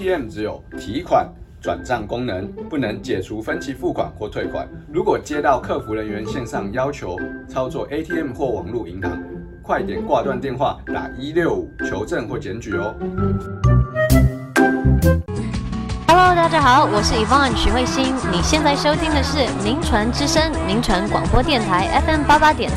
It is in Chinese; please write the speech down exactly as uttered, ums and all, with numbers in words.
T M 只有提款、转账功能，不能解除分期付款或退款。如果接到客服人员线上要求操作 A T M 或网络银行，快点挂断电话，打一六五求证或检举哦。 Hello， 大家好，我是 Yvonne 许慧欣。你现在收听的是名传之声，名传广播电台 F M 八八点